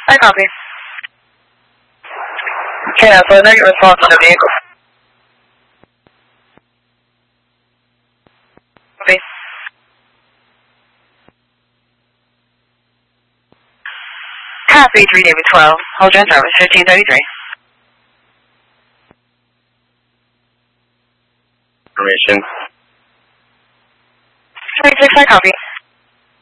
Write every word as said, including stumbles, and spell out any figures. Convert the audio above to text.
I copy. Yeah, so negative response on the vehicle. Copy. Copy, three David twelve. Hold your service, fifteen thirty-three. Information. twenty-six, I copy.